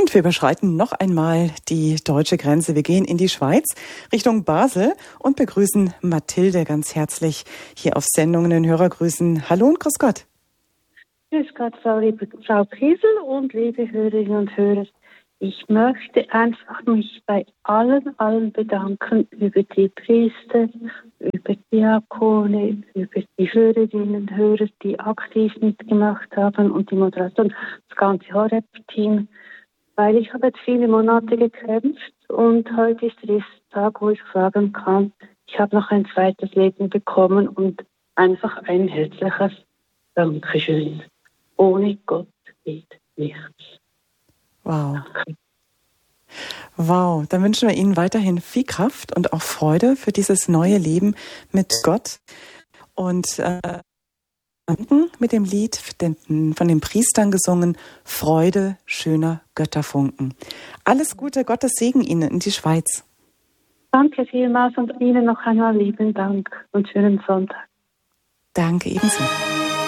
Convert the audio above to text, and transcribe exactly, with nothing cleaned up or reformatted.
Und wir überschreiten noch einmal die deutsche Grenze. Wir gehen in die Schweiz, Richtung Basel und begrüßen Mathilde ganz herzlich hier auf Sendung in den Hörergrüßen. Hallo und grüß Gott. Grüß Gott, Frau, liebe, Frau Kiesel und liebe Hörerinnen und Hörer. Ich möchte einfach mich bei allen, allen bedanken über die Priester, über die Diakone, über die Hörerinnen und Hörer, die aktiv mitgemacht haben und die Moderation, das ganze Horeb-Team. Weil ich habe jetzt viele Monate gekämpft und heute ist der erste Tag, wo ich sagen kann, ich habe noch ein zweites Leben bekommen und einfach ein herzliches Dankeschön. Ohne Gott geht nichts. Wow. Danke. Wow, dann wünschen wir Ihnen weiterhin viel Kraft und auch Freude für dieses neue Leben mit Gott. Und äh, mit dem Lied von den Priestern gesungen, Freude schöner Götterfunken. Alles Gute, Gottes Segen Ihnen in die Schweiz. Danke vielmals und Ihnen noch einmal lieben Dank und schönen Sonntag. Danke ebenso.